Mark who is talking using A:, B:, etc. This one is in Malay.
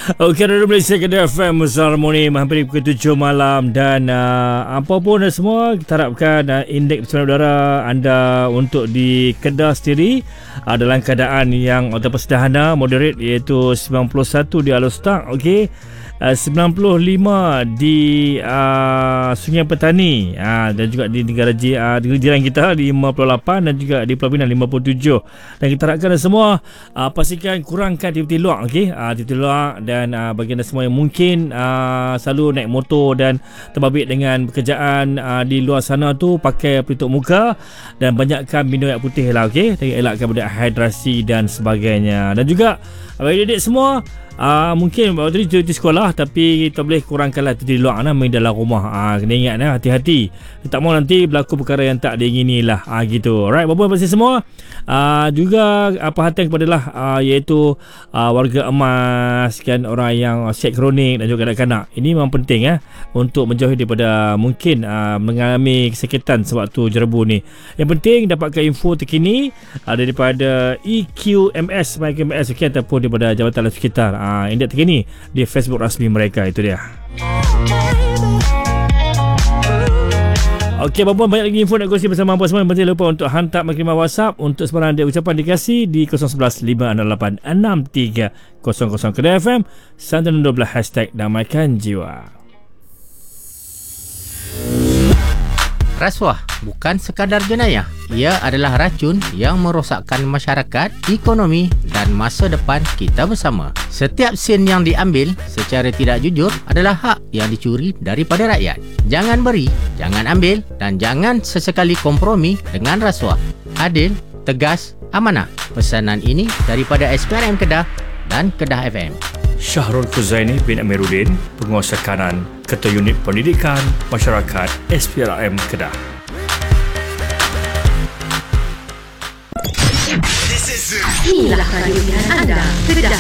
A: Okey, Radio Malaysia Kedah FM Harmoni hampir pukul 7 malam. Dan apa pun semua, kita harapkan indeks pencemaran udara anda untuk di Kedah sendiri dalam keadaan yang ataupun sederhana, moderate, iaitu 91 di Alostak, okey, 95 di Sungai Petani, dan juga di negara jiran kita di 58, dan juga di Pulau Pinang 57. Dan kita harapkan semua pastikan kurangkan aktiviti luar, okey, aktiviti luar. Dan bagi anda semua yang mungkin selalu naik motor dan terbabit dengan pekerjaan di luar sana tu, pakai pelitup muka dan banyakkan minum air putih lah, okey, dan elakkan dehidrasi dan sebagainya. Dan juga bagi adik semua, mungkin waktu ni cuti sekolah, tapi kita boleh kurangkanlah di luar, main dalam rumah. Kena ingat, hati-hati, tak mahu nanti berlaku perkara yang tak diingini lah, gitu. Alright, bapa pasti semua juga perhatian kepada lah iaitu warga emas, kan, orang yang sihat kronik dan juga kanak-kanak. Ini memang penting untuk menjauhi daripada mungkin mengalami kesakitan sewaktu jerebu ni. Yang penting dapatkan info terkini daripada EQMS, MyQMS, okay, ataupun daripada Jabatan Alam Sekitar. Indeks terkini di Facebook rasmi mereka. Itu dia. Okey, apa-apa banyak lagi info nak kongsi bersama apa semua. Jangan lupa untuk hantar maklumat WhatsApp untuk sebarang dia ucapan dikasih di 011 568 6300 Kedah FM. Santan 12 hashtag Damaikan Jiwa.
B: Rasuah bukan sekadar jenayah. Ia adalah racun yang merosakkan masyarakat, ekonomi dan masa depan kita bersama. Setiap sen yang diambil secara tidak jujur adalah hak yang dicuri daripada rakyat. Jangan beri, jangan ambil dan jangan sesekali kompromi dengan rasuah. Adil, tegas, amanah. Pesanan ini daripada SPRM Kedah dan Kedah FM.
A: Syahrul Kuzaini bin Amiruddin, Penguasa Kanan, Ketua Unit Pendidikan Masyarakat SPRM Kedah.
C: Inilah radio pilihan anda, Kedah